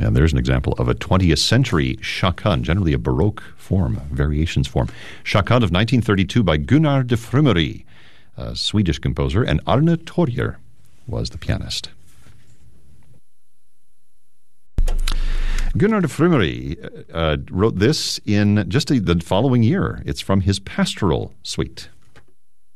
And there's an example of a 20th century chaconne, generally a Baroque form, a variations form. Chaconne of 1932 by Gunnar de Frumery, a Swedish composer, and Arne Torjer was the pianist. Gunnar de Frumery wrote this in just the following year. It's from his Pastoral Suite.